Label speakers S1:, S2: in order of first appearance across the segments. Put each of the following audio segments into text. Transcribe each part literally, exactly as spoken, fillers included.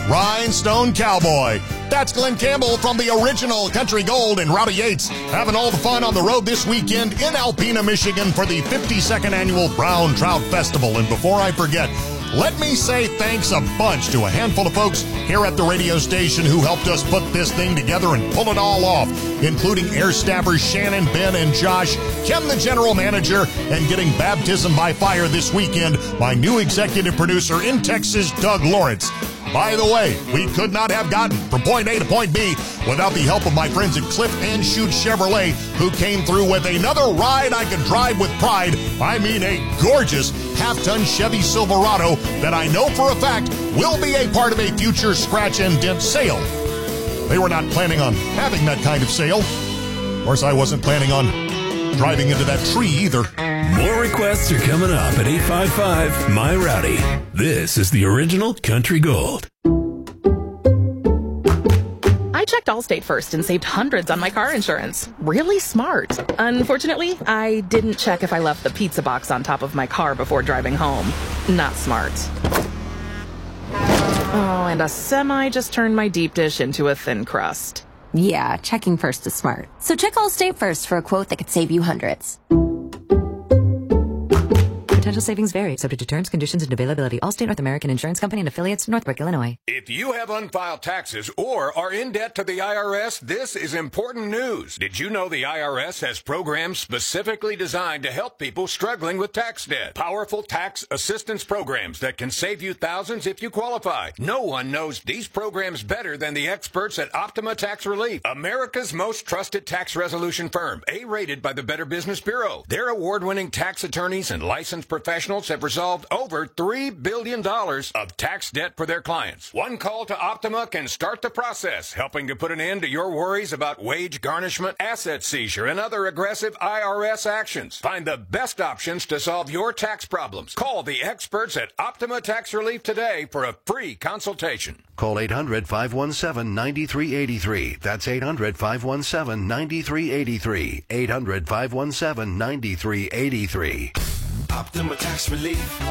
S1: Rhinestone Cowboy. That's Glenn Campbell from the original Country Gold and Rowdy Yates having all the fun on the road this weekend in Alpena, Michigan for the fifty-second annual Brown Trout Festival. And before I forget, let me say thanks a bunch to a handful of folks here at the radio station who helped us put this thing together and pull it all off, including air staffers Shannon, Ben, and Josh, Ken, the general manager, and getting baptism by fire this weekend, my new executive producer in Texas, Doug Lawrence. By the way, we could not have gotten from point A to point B without the help of my friends at Cliff and Shoot Chevrolet, who came through with another ride I could drive with pride. I mean, a gorgeous half-ton Chevy Silverado that I know for a fact will be a part of a future scratch and dent sale. They were not planning on having that kind of sale. Of course, I wasn't planning on driving into that tree either.
S2: More requests are coming up at eight five five, My Rowdy. This is the original Country Gold.
S3: I checked Allstate first and saved hundreds on my car insurance. Really smart. Unfortunately, I didn't check if I left the pizza box on top of my car before driving home. Not smart. Oh, and a semi just turned my deep dish into a thin crust.
S4: Yeah, checking first is smart. So check Allstate first for a quote that could save you hundreds.
S5: Potential savings vary, subject to terms, conditions, and availability. Allstate North American Insurance Company and affiliates, Northbrook, Illinois.
S6: If you have unfiled taxes or are in debt to the I R S, this is important news. Did you know the I R S has programs specifically designed to help people struggling with tax debt? Powerful tax assistance programs that can save you thousands if you qualify. No one knows these programs better than the experts at Optima Tax Relief, America's most trusted tax resolution firm, A-rated by the Better Business Bureau. Their award-winning tax attorneys and licensed professionals have resolved over three billion dollars of tax debt for their clients. One call to Optima can start the process, helping to put an end to your worries about wage garnishment, asset seizure, and other aggressive I R S actions. Find the best options to solve your tax problems. Call the experts at Optima Tax Relief today for a free consultation.
S7: Call eight hundred, five one seven, nine three eight three. That's eight hundred, five one seven, nine three eight three. eight hundred, five one seven, nine three eight three.
S2: Optima Tax Relief.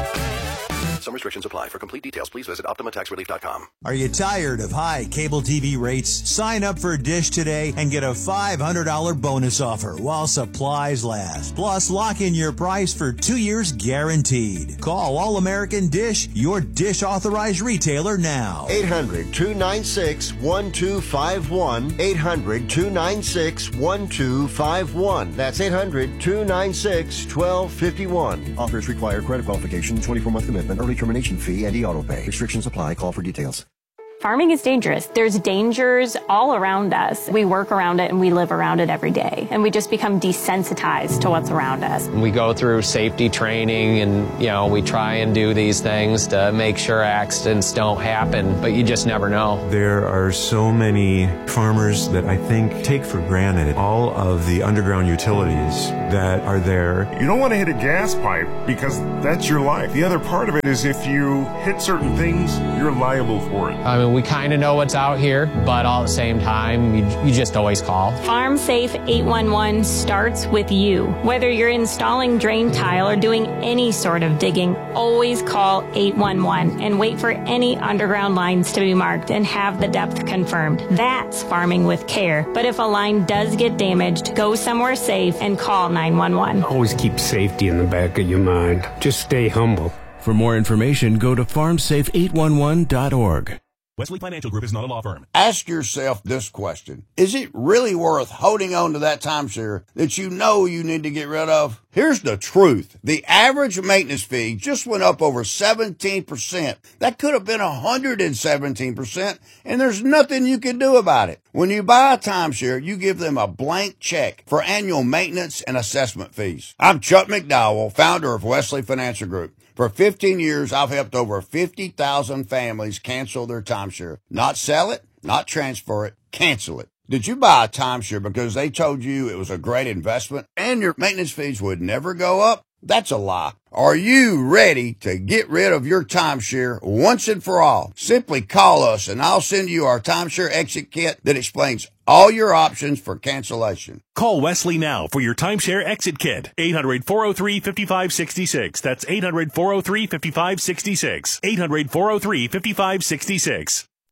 S7: Some restrictions apply. For complete details, please visit Optima Tax Relief dot com.
S8: Are you tired of high cable T V rates? Sign up for Dish today and get a five hundred dollars bonus offer while supplies last. Plus, lock in your price for two years guaranteed. Call All American Dish, your Dish authorized retailer now.
S9: eight hundred, two nine six, one two five one. eight hundred, two nine six, one two five one. That's eight hundred, two nine six, one two five one. Offers require credit qualification, twenty-four month commitment, early termination fee, and e-auto pay. Restrictions apply. Call for details.
S10: Farming is dangerous. There's dangers all around us. We work around it and we live around it every day. And we just become desensitized to what's around us.
S11: We go through safety training and, you know, we try and do these things to make sure accidents don't happen, but you just never know.
S12: There are so many farmers that I think take for granted all of the underground utilities that are there.
S13: You don't want to hit a gas pipe because that's your life. The other part of it is if you hit certain things, you're liable for it.
S11: I mean, we kind of know what's out here, but all at the same time, you, you just always call.
S10: Farm Safe eight one one starts with you. Whether you're installing drain tile or doing any sort of digging, always call eight one one and wait for any underground lines to be marked and have the depth confirmed. That's farming with care. But if a line does get damaged, go somewhere safe and call nine one one.
S14: Always keep safety in the back of your mind. Just stay humble.
S2: For more information, go to farm safe eight one one dot org.
S15: Wesley Financial Group is not a law firm.
S16: Ask yourself this question. Is it really worth holding on to that timeshare that you know you need to get rid of? Here's the truth. The average maintenance fee just went up over seventeen percent. That could have been one hundred seventeen percent, and there's nothing you can do about it. When you buy a timeshare, you give them a blank check for annual maintenance and assessment fees. I'm Chuck McDowell, founder of Wesley Financial Group. For fifteen years, I've helped over fifty thousand families cancel their timeshare. Not sell it, not transfer it, cancel it. Did you buy a timeshare because they told you it was a great investment and your maintenance fees would never go up? That's a lie. Are you ready to get rid of your timeshare once and for all? Simply call us and I'll send you our timeshare exit kit that explains all your options for cancellation.
S15: Call Wesley now for your timeshare exit kit. eight hundred, four oh three, five five six six. That's eight hundred, four oh three, five five six six. eight hundred, four oh three, five five six six.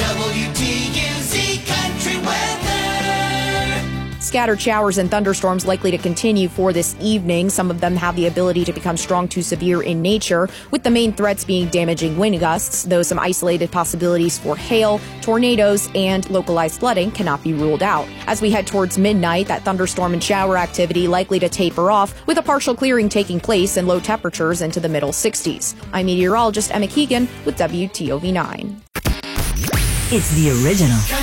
S17: W T U Z Country Weather.
S18: Scattered showers and thunderstorms likely to continue for this evening. Some of them have the ability to become strong to severe in nature, with the main threats being damaging wind gusts, though some isolated possibilities for hail, tornadoes, and localized flooding cannot be ruled out. As we head towards midnight, that thunderstorm and shower activity likely to taper off, with a partial clearing taking place and low temperatures into the middle sixties. I'm meteorologist Emma Keegan with W T O V nine.
S19: It's the original